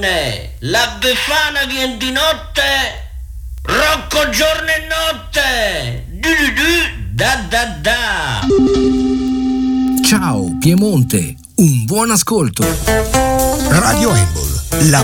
donne, la Befana viene di notte, Rocco giorno e notte, da. Ciao Piemonte, un buon ascolto. Radio Embol, la